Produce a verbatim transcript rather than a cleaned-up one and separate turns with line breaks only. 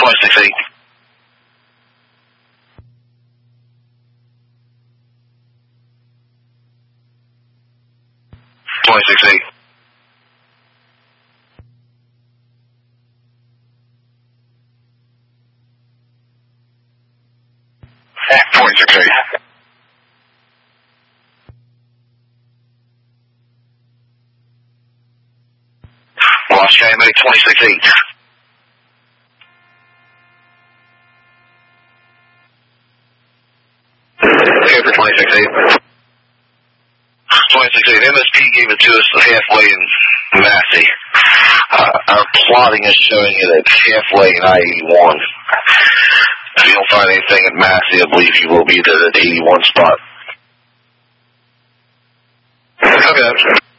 twenty-six eight. twenty-six eight. twenty-six eight. Lost K M A twenty-six eight. Okay for twenty-six eight. twenty-six eight. M S P gave it to us halfway in Massey. Uh, our plotting is showing it at halfway in I eighty-one. If you don't find anything at Massey, I believe you will be there at the eighty-one spot. Okay.